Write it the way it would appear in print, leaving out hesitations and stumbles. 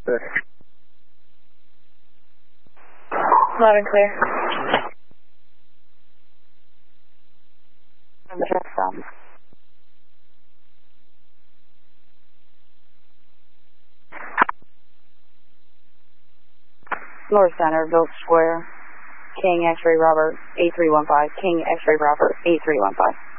6. Loud and clear. Just North Centerville Square, King X-Ray Robert 8315, King X-Ray Robert 8315.